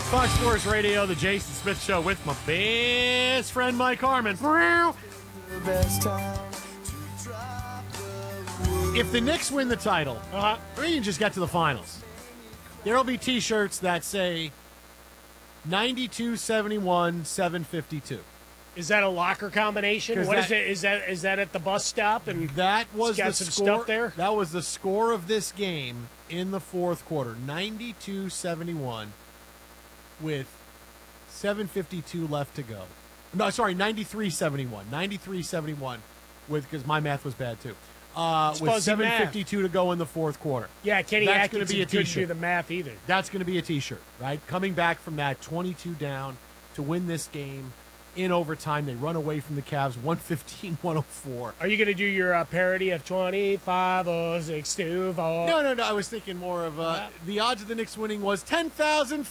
Fox Sports Radio, the Jason Smith Show with my best friend Mike Harmon. If the Knicks win the title, or you just get to the finals, there'll be T-shirts that say 92-71, 752. Is that a locker combination? What is it? Is that at the bus stop? And that was got the some score, stuff there? That was the score of this game in the fourth quarter, 92-71, with 7:52 left to go. No, sorry, 93-71. 93-71 because my math was bad too. With 7:52 to go in the fourth quarter. Yeah, Kenny That's Atkinson gonna be a couldn't T-shirt. do the math either. That's going to be a T-shirt, right? Coming back from that 22 down to win this game in overtime. They run away from the Cavs 115-104. Are you going to do your parody of 25-06-24? No. I was thinking more of the odds of the Knicks winning was 10,000,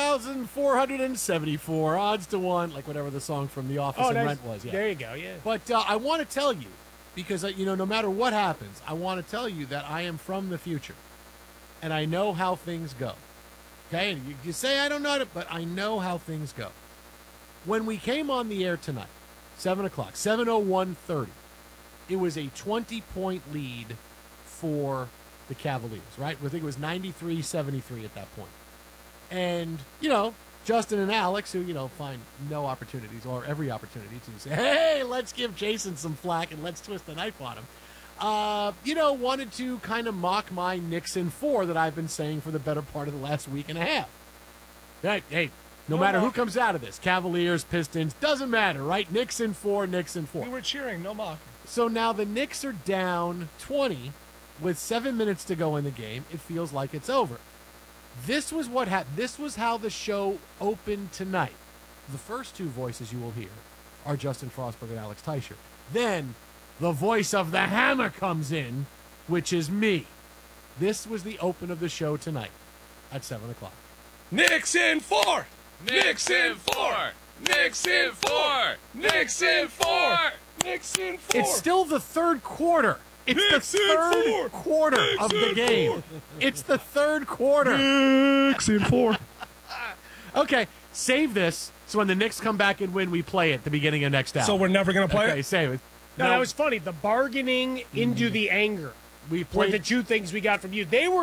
5,474. Odds to one, like whatever the song from The Office and Rent was. Yeah. There you go, yeah. But I want to tell you, because, no matter what happens, I want to tell you that I am from the future. And I know how things go. Okay? And you say I don't know it, but I know how things go. When we came on the air tonight, 7 o'clock, 7:01:30, it was a 20-point lead for the Cavaliers, right? I think it was 93-73 at that point. And, Justin and Alex, who, find no opportunities or every opportunity to say, hey, let's give Jason some flack and let's twist the knife on him, wanted to kind of mock my Knicks in 4 that I've been saying for the better part of the last week and a half. Hey, no matter who comes out of this, Cavaliers, Pistons, doesn't matter, right? Knicks in 4, Knicks in 4. We were cheering, no mocking. So now the Knicks are down 20 with 7 minutes to go in the game. It feels like it's over. This was what happened. This was how the show opened tonight. The first two voices you will hear are Justin Frostberg and Alex Teicher. Then the voice of the Hammer comes in, which is me. This was the open of the show tonight at 7 o'clock. Knicks in 4! Knicks in 4! Knicks in 4! Knicks in 4! Knicks in 4! It's still the third quarter. It's Knicks the in third 4. quarter Knicks of the in game. 4. It's the third quarter. Knicks in 4. Okay, save this so when the Knicks come back and win, we play it at the beginning of next hour. So we're never going to play Okay, it? save it. No, that was funny. The bargaining into the anger We were played the two things we got from you. They were